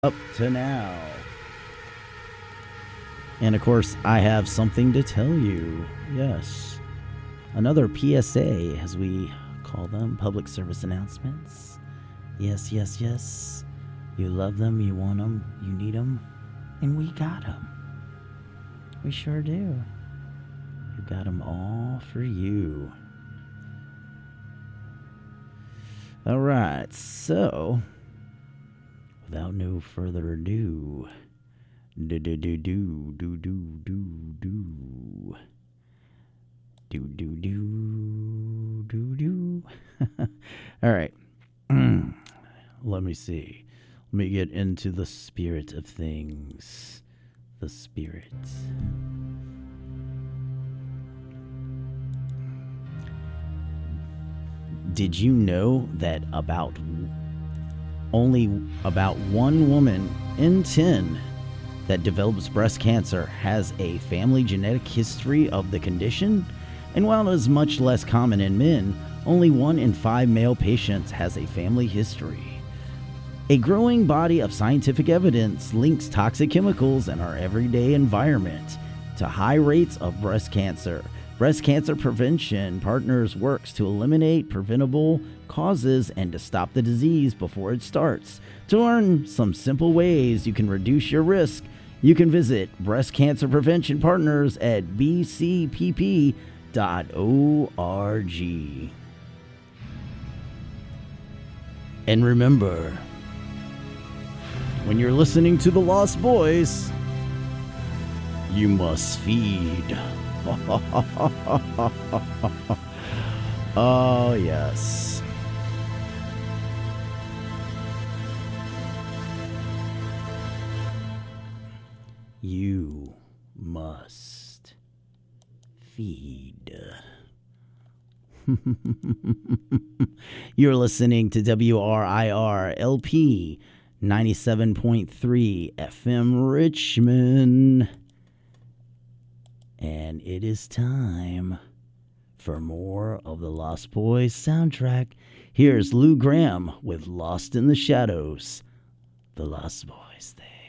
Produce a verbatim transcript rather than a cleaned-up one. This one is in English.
up to now. And of course, I have something to tell you. Yes. Another P S A, as we call them, public service announcements. Yes, yes, yes. You love them, you want them, you need them, and we got them. We sure do. We got them all for you. All right, so without no further ado, do do do do do do do do do do do do do. All right, let me see. Let me get into the spirit of things. The spirit. Did you know that about only about one woman in ten that develops breast cancer has a family genetic history of the condition? And while it is much less common in men, only one in five male patients has a family history. A growing body of scientific evidence links toxic chemicals in our everyday environment to high rates of breast cancer. Breast Cancer Prevention Partners works to eliminate preventable causes and to stop the disease before it starts. To learn some simple ways you can reduce your risk, you can visit Breast Cancer Prevention Partners at b c p p dot org. And remember, when you're listening to the Lost Boys, you must feed. Oh, yes. You must feed. You're listening to W R I R L P ninety-seven point three F M Richmond. And it is time for more of the Lost Boys soundtrack. Here's Lou Gramm with Lost in the Shadows, the Lost Boys thing.